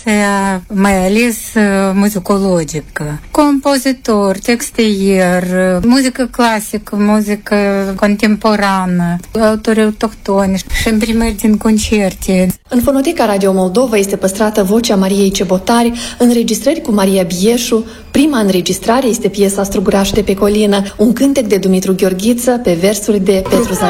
producția, mai ales muzicologică. Compozitor, textier, muzică clasică, muzică contemporană, autori autohtoni și în primări din concerte. În Fonoteca Radio Moldova este păstrată vocea Mariei Cebotari, înregistrări cu Maria Bieșu. Prima înregistrare este piesa Struguraș de pe colină, un cântec de Dumitru Gheorghiță pe versuri de Petru Zareș.